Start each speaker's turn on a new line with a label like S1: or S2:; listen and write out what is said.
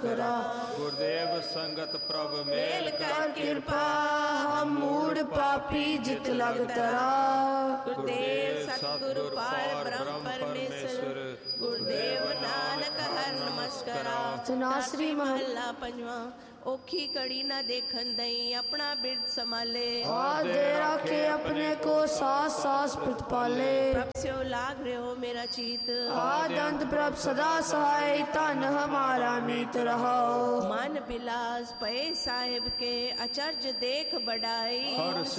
S1: करा।
S2: गुरुदेव संगत प्रभ मेल
S1: कर कृपा हम मूढ़ पापी जित लग तरा।
S3: गुरुदेव सतगुरु पार ब्रह्म परमेश्वर गुरुदेव नानक हर नमस्कारा।
S1: सनासरी
S3: महला पंजवा। औखी कड़ी ना देखन दई अपना बिरद संभाले।
S1: दे रखे अपने को सास सास प्रतिपाले।
S3: प्रभ से लाग रहे हो मेरा चीत
S1: आदंत प्रभ सदा सहाय तन हमारा मीत रहो।
S3: मन बिलास पे साहिब के अचर्ज देख बढ़ाई।